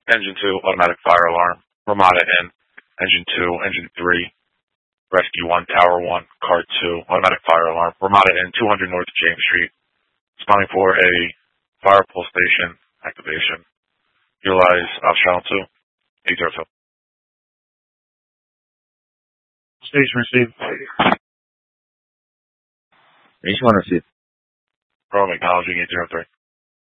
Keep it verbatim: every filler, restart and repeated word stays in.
Engine two, automatic fire alarm. Ramada Inn, Engine two, Engine three, Rescue one, Tower one, Car two, automatic fire alarm. Ramada Inn, two hundred North James Street. Responding for a fire pole station activation. Utilize uh, channel two, eight zero two. Station received. H one received. From acknowledging eight zero three.